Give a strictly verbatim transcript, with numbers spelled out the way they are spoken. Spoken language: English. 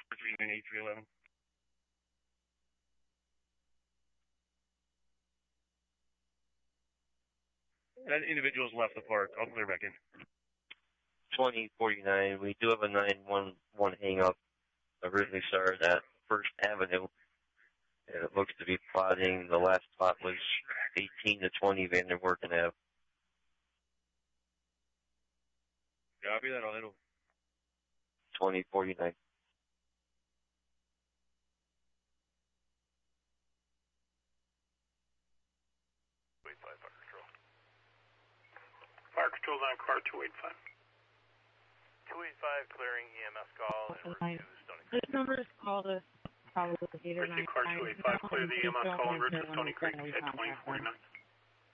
three nine eight three eleven. That individual's left the park. I'll clear back in. twenty forty-nine, we do have a nine one one hang-up originally started at First Avenue, and it looks to be plotting. The last plot was eighteen to twenty Vanderwerken Avenue. Copy that, I'll handle. twenty forty-nine. two eighty-five, Fire Control. Fire Control's on car two eighty-five. two eighty-five, clearing E M S call and route to Stony Creek. This number is called us probably eight or nine. Car two eighty-five, clear the E M S call and route to Stony Creek at twenty forty-nine.